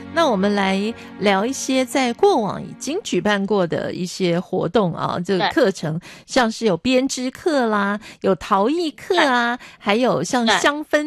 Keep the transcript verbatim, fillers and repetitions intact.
那我们来聊一些在过往已经举办过的一些活动啊，这个课程像是有编织课啦，有陶艺课啊，还有像香氛